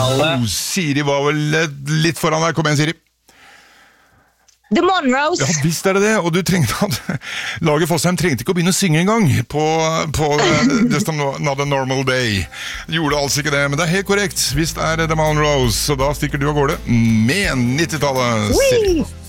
90-tallet. Siri var vel litt foran deg. Kom igjen, Siri. The Monroes. Ja, visst er det, og du trengte Laget Fossheim trengte ikke å begynne å synge en gang på Just Another Normal Day. Gjorde altså ikke det, men det er helt korrekt. Visst er det The Monroes, så da stikker du av gårde med 90-tallet.